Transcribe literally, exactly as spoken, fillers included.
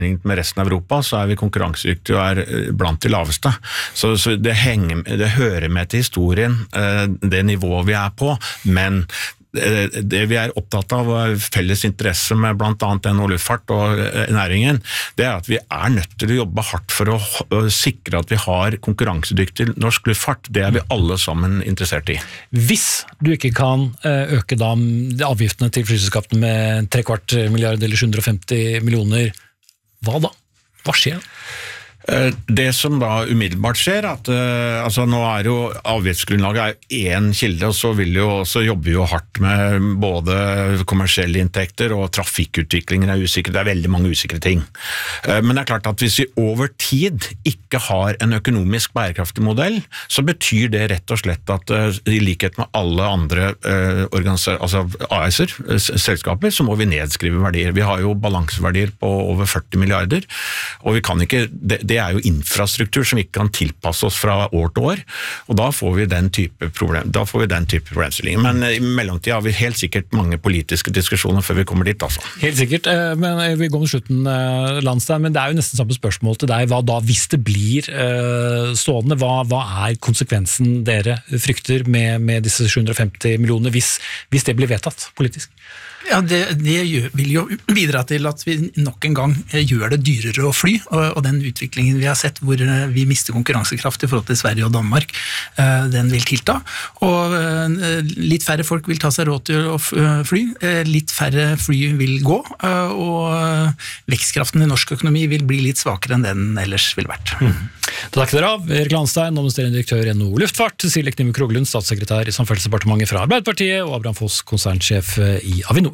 sammenlignet med resten av Europa, så er vi konkurransedyktige og er blant de laveste. Så, så det, henger, det hører med til historien, det nivået vi er på, men det vi er opptatt av, felles interesse med blant annet N H O Luftfart og næringen, det er at vi er nødt til å jobbe hardt for å sikre at vi har konkurransedyktig norsk luftfart. Det er vi alle sammen interessert i. Hvis du ikke kan øke da avgiftene til flyselskapene med tre kvart milliard eller sju hundre og femti millioner, hva da? Hva skjer da? Det som da umiddelbart skjer, at uh, altså nå er jo avgiftsgrunnlaget er en kilde, og så, vil jo, så jobber vi jo hardt med både kommersielle inntekter og trafikkutviklingen er usikker, det er veldig mange usikre ting. Uh, men det er klart at hvis vi over tid ikke har en økonomisk bærekraftig modell, så betyr det rett og slett at uh, i likhet med alle andre uh, organisa- altså A S-er, uh, selskaper, så må vi nedskrive verdier. Vi har jo balanseverdier på over førti milliarder, og vi kan ikke, det, det er jo infrastruktur som ikke kan tilpasse oss fra år til år, og da får vi den type problem, da får vi den type problemstilling. Men i mellomtiden har vi helt sikkert mange politiske diskusjoner før vi kommer dit, altså. Helt sikkert, men vi går med slutten, Landstein, men det er jo nesten samme spørsmål til deg. Hva da, hvis det blir stående, hva, hva er konsekvensen dere frykter med, med disse sju hundre og femti millioner, hvis, hvis det blir vedtatt politisk? Ja, det, det vil jo bidra til at vi nok en gang gjør det dyrere å fly, og, og den utviklingen vi har sett hvor vi mister konkurransekraft i forhold til Sverige og Danmark, den vil tilta, og litt færre folk vil ta seg råd til å fly, litt færre fly vil gå, og vekstkraften i norsk økonomi vil bli litt svakere enn den ellers ville vært. Mm. Da takker dere av, Erik Landstein, administrerende direktør i N H O Luftfart, Silje Knive Kroglund, statssekretær i Samferdselsdepartementet fra Arbeiderpartiet, og Abraham Foss, konsernsjef i Avinor.